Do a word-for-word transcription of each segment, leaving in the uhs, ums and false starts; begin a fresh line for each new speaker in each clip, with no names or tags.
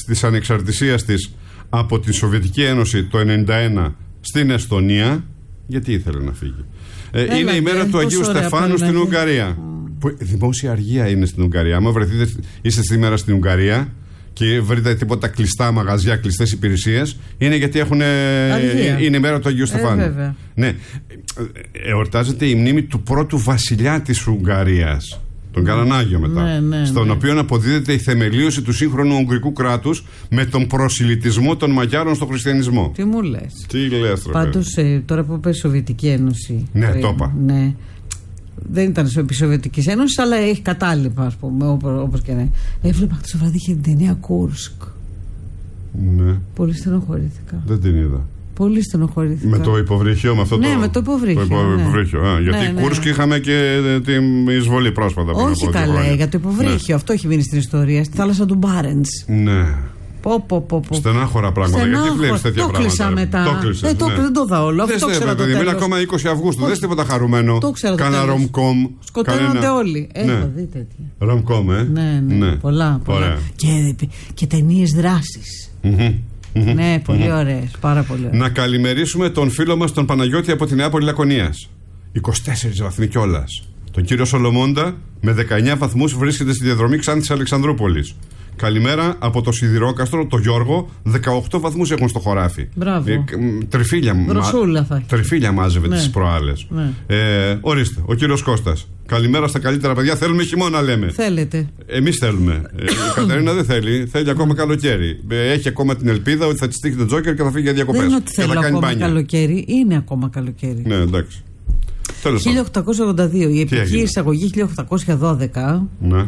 της ανεξαρτησίας της από τη Σοβιετική Ένωση το ενενήντα ένα στην Εστονία. Γιατί ήθελε να φύγει. Ε, Έλα, είναι η μέρα του Αγίου Στεφάνου στην Ουγγαρία. Mm. Που, δημόσια αργία είναι στην Ουγγαρία. Αν βρεθείτε, είστε σήμερα στην Ουγγαρία και βρείτε τίποτα κλειστά μαγαζιά, κλειστές υπηρεσίες, είναι γιατί έχουν, είναι η μέρα του Αγίου Στεφάνου.
Ε,
ναι. Εορτάζεται η μνήμη του πρώτου βασιλιά της Ουγγαρίας, τον Καρανάγιο μετά,
ναι, ναι,
στον
ναι.
οποίο αποδίδεται η θεμελίωση του σύγχρονου Ουγγρικού κράτους με τον προσιλητισμό των Μαγιάρων στον χριστιανισμό.
Τι μου λες.
Τι λες, ρε.
Πάντως ε, τώρα που είπε Σοβιετική Ένωση.
Ναι, πριν, το είπα.
Ναι. Δεν ήταν επί Σοβιετικής Ένωσης, αλλά έχει κατάλοιπα, ας πούμε, όπως και ναι. Έβλεπα χτες το βράδυ είχε την ταινία Κούρσκ.
Ναι.
Πολύ στενοχωρήθηκα.
Δεν την είδα.
Πολύ στενοχωρήθηκα.
Με το υποβρύχιο, με αυτό
ναι,
το.
Ναι, με το υποβρύχιο.
Το υπο...
ναι.
υποβρύχιο. Α, γιατί
ναι, ναι.
Κούρσκ είχαμε και την εισβολή πρόσφατα.
Όχι καλά, για το υποβρύχιο. Ναι. Αυτό έχει μείνει στην ιστορία. Στη θάλασσα του Μπάρεντς.
Ναι.
Πω, πω, πω, πω.
Στενάχωρα πράγματα.
Στενάχωρα.
Γιατί βλέπεις τέτοια
το
πράγματα.
Κλείσα μετά.
Το κλείσα.
Ε, το, ναι. Δεν το είδα όλο. Αυτό ξέρω το τέλος.
Είναι ακόμα είκοσι Αυγούστου. Δεν τίποτα χαρούμενο.
Το ξέρω.
Κάνα ρομκόμ.
Σκοτώνονται όλοι. Έχω δει τέτοια.
Ρομκόμ, ε.
Ναι, ναι. Πολλά. Και, και ταινίες δράσης. Ναι, πολύ ωραίες. Πάρα πολύ ωραίες.
Να καλημερίσουμε τον φίλο μας τον Παναγιώτη από τη Νεάπολη Λακωνίας. είκοσι τέσσερις βαθμοί κιόλας. Τον κύριο Σολομώντα με δεκαεννιά βαθμούς βρίσκεται στη διαδρομή Ξάνθης Αλεξανδρούπολης. Καλημέρα από το Σιδηρόκαστρο, το Γιώργο, δεκαοκτώ βαθμούς έχουν στο χωράφι.
Μπράβο.
Ε, τριφύλια,
μα...
τριφύλια μάζευε, ναι, τις προάλλες.
Ναι.
Ε, ορίστε, ο κύριος Κώστας. Καλημέρα στα καλύτερα παιδιά. Θέλουμε χειμώνα, λέμε.
Θέλετε.
Εμείς θέλουμε. ε, η Κατερίνα δεν θέλει. Θέλει ακόμα καλοκαίρι. Ε, έχει ακόμα την ελπίδα ότι θα τη στείλει τον Τζόκερ και θα φύγει για διακοπές.
Δεν είναι ότι θέλω ακόμα μπάνια. Καλοκαίρι. Είναι ακόμα καλοκαίρι.
Ναι, εντάξει.
χίλια οκτακόσια ογδόντα δύο. Η επική εισαγωγή χίλια οκτακόσια δώδεκα.
Ναι.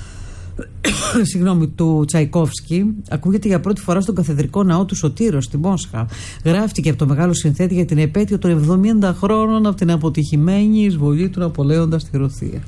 Συγγνώμη, του Τσαϊκόφσκι, ακούγεται για πρώτη φορά στον καθεδρικό ναό του Σωτήρος στη Μόσχα. Γράφτηκε από το μεγάλο συνθέτη για την επέτειο των εβδομήντα χρόνων από την αποτυχημένη εισβολή του Ναπολέοντα στη Ρωσία.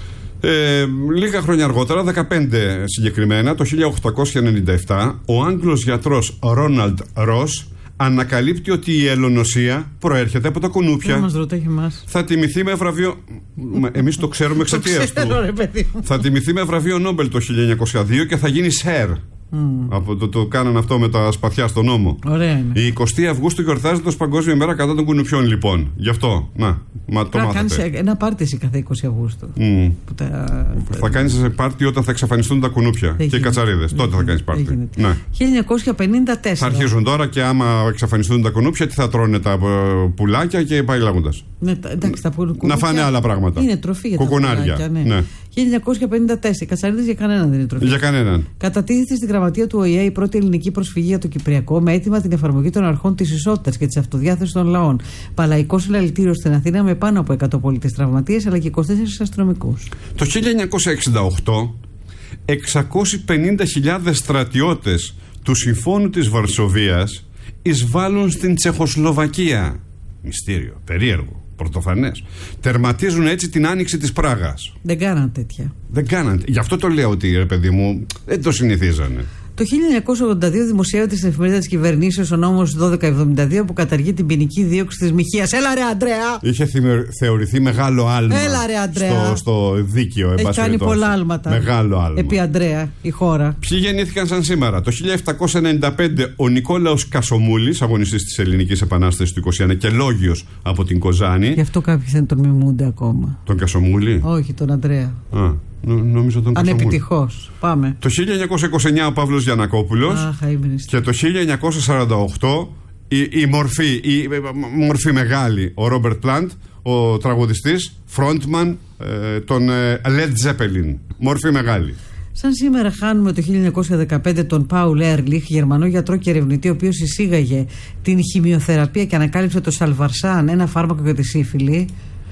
Ε, λίγα χρόνια αργότερα, δεκαπέντε συγκεκριμένα, το χίλια οκτακόσια ενενήντα επτά, ο Άγγλος γιατρός Ρόναλντ Ρος ανακαλύπτει ότι η ελονοσία προέρχεται από τα κουνούπια.
Δεν μας ρωτάει εμάς.
Θα τιμηθεί με βραβείο. Εμείς το ξέρουμε εξαιτίας του. Θα τιμηθεί με βραβείο Νόμπελ το χίλια εννιακόσια δύο και θα γίνει σερ. Mm. Από το, το κάνανε αυτό με τα σπαθιά στον νόμο.
Ωραία είναι.
Η εικοστή Αυγούστου γιορτάζεται ως Παγκόσμια ημέρα κατά των κουνουπιών, λοιπόν. Γι' αυτό. Να, μα, το μάθατε.
Κάνεις ένα πάρτι εσύ κάθε είκοσι Αυγούστου.
Mm.
Τα...
Θα κάνεις πάρτι όταν θα εξαφανιστούν τα κουνούπια και οι κατσαρίδες. Τότε θα κάνεις πάρτι. Ναι.
χίλια εννιακόσια πενήντα τέσσερα.
Θα αρχίζουν τώρα και άμα εξαφανιστούν τα κουνούπια, τι θα τρώνε τα πουλάκια και πάει λέγοντας.
Ναι, εντάξει, τα κουνούπια.
Να φάνε άλλα πράγματα.
Είναι τροφή για
κουκουνάρια.
Τα πουλάκια, ναι.
Ναι.
χίλια εννιακόσια πενήντα τέσσερα. Οι κατσαρίδες για κανέναν δεν είναι τροφή.
Για κανέναν.
Κατατίθεται στην γραμματεία του Ο Η Ε η πρώτη ελληνική προσφυγή για το Κυπριακό με αίτημα την εφαρμογή των αρχών της ισότητας και της αυτοδιάθεσης των λαών. Παλαϊκό συλλαλητήριο στην Αθήνα με πάνω από εκατό πολίτες τραυματίες αλλά και είκοσι τέσσερις αστυνομικούς.
Το χίλια εννιακόσια εξήντα οκτώ, εξακόσιες πενήντα χιλιάδες στρατιώτες του Συμφώνου της Βαρσοβίας εισβάλλουν στην Τσεχοσλοβακία. Μυστήριο, περίεργο, πρωτοφανές. Τερματίζουν έτσι την άνοιξη της Πράγας.
Δεν κάναν τέτοια.
Δεν κάναν. Γι' αυτό το λέω ότι, ρε παιδί μου, δεν το συνηθίζανε.
Το χίλια εννιακόσια ογδόντα δύο δημοσιεύεται στην εφημερίδα της κυβερνήσεως ο νόμος δώδεκα εβδομήντα δύο που καταργεί την ποινική δίωξη της μοιχείας. Έλα ρε Αντρέα!
Είχε θεωρηθεί μεγάλο άλμα.
Έλα ρε Αντρέα!
Στο, στο δίκαιο,
έχει κάνει πολλά άλματα.
Μεγάλο άλμα.
Επί Αντρέα, η χώρα.
Ποιοι γεννήθηκαν σαν σήμερα? Το χίλια επτακόσια ενενήντα πέντε ο Νικόλαος Κασομούλης, αγωνιστής της Ελληνικής Επανάστασης του είκοσι ένα και λόγιος από την Κοζάνη.
Γι' αυτό κάποιοι δεν τον μιμούνται ακόμα.
Τον Κασομούλη?
Όχι, τον Αντρέα.
Α. Νομίζω τον
ανεπιτυχώς. Πάμε.
Το χίλια εννιακόσια είκοσι εννιά ο Παύλος Γιαννακόπουλος.
Αχ,
και το χίλια εννιακόσια σαράντα οκτώ η, η, μορφή, η, η μορφή μεγάλη, ο Ρόμπερτ Πλάντ, ο τραγουδιστής, frontman ε, των ε, Led Zeppelin. Μορφή μεγάλη.
Σαν σήμερα χάνουμε το χίλια εννιακόσια δεκαπέντε τον Πάουλ Έρλιχ, Γερμανό γιατρό και ερευνητή, ο οποίος εισήγαγε την χημειοθεραπεία και ανακάλυψε το Σαλβαρσάν, ένα φάρμακο για τη σύφυλλη.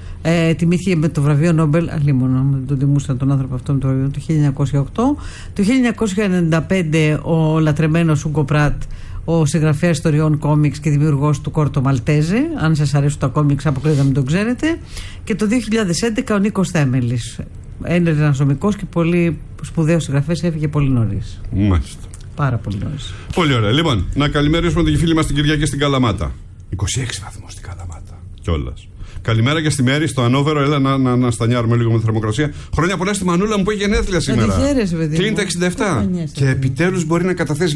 Ε, τιμήθηκε με το βραβείο Νόμπελ. Αλλήμον, τον τιμούσαν τον άνθρωπο αυτό με το βραβείο το χίλια εννιακόσια οκτώ. Το χίλια εννιακόσια ενενήντα πέντε ο λατρεμένος Ούγκο Πράτ, ο συγγραφέας ιστοριών κόμιξ και δημιουργός του Κόρτο Μαλτέζε. Αν σας αρέσουν τα κόμιξ, αποκλείται να μην το ξέρετε. Και το δύο χιλιάδες έντεκα ο Νίκος Θέμελης. Ένας νομικός και πολύ σπουδαίος συγγραφέας, έφυγε πολύ νωρίς.
Μάλιστα.
Πάρα πολύ νωρίς.
Πολύ ωραία. Λοιπόν, να καλημερίσουμε την φίλη μας την Κυριακή στην Καλαμάτα. είκοσι έξι βαθμούς στην Καλαμάτα. Κιόλας. Καλημέρα και στη Μέρη, στο Ανόβερο. Έλα να, να, να στανιάρουμε λίγο με τη θερμοκρασία. Χρόνια πολλά στη Μανούλα μου που έχει γενέθλια σήμερα.
Κλείνει
τα εξήντα επτά. Και επιτέλους μπορεί να καταθέσει